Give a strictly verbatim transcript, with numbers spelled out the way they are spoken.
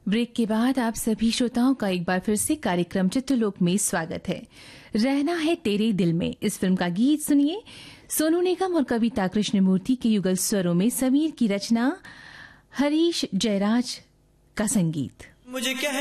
Break के बाद आप सभी श्रोताओं का एक बार फिर से कार्यक्रम चित्रलोक में स्वागत है। रहना है तेरे दिल में इस फिल्म का गीत सुनिए। सोनू निगम और कविता कृष्णमूर्ति के युगल स्वरों में समीर की रचना, हरीश जयराज का संगीत। मुझे कह